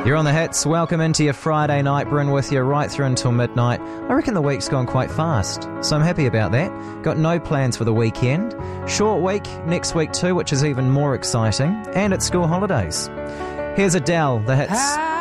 You're on the hits. Welcome into your Friday night. Bryn with you right through until midnight. I reckon the week's gone quite fast, so I'm happy about that. Got no plans for the weekend. Short week next week too, which is even more exciting. And it's school holidays. Here's Adele, the hits.